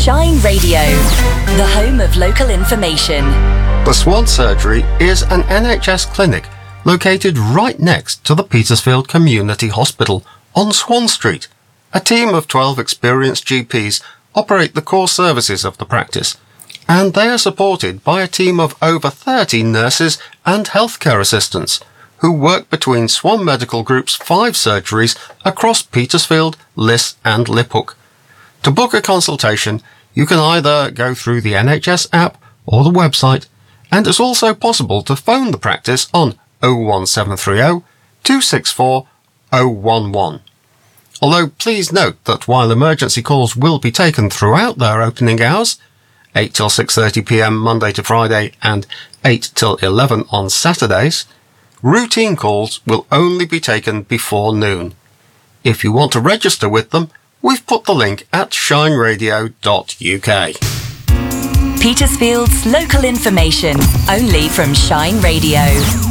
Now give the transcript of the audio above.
Shine Radio, the home of local information. The Swan Surgery is an NHS clinic located right next to the Petersfield Community Hospital on Swan Street. A team of 12 experienced GPs operate the core services of the practice, and they are supported by a team of over 30 nurses and healthcare assistants who work between Swan Medical Group's 5 surgeries across Petersfield, Liss and Liphook. To book a consultation, you can either go through the NHS app or the website, and it's also possible to phone the practice on 01730 264 011. Although please note that while emergency calls will be taken throughout their opening hours, 8 till 6:30pm Monday to Friday and 8 till 11 on Saturdays, routine calls will only be taken before noon. If you want to register with them, we've put the link at shineradio.uk. Petersfield's local information, only from Shine Radio.